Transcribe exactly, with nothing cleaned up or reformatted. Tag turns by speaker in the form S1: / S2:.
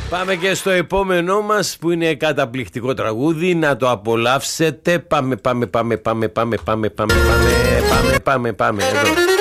S1: Πάμε και στο επόμενό μας που είναι καταπληκτικό τραγούδι. Να το απολαύσετε. Πάμε, πάμε, πάμε, πάμε, πάμε, πάμε, πάμε, πάμε, πάμε, πάμε, πάμε, εδώ.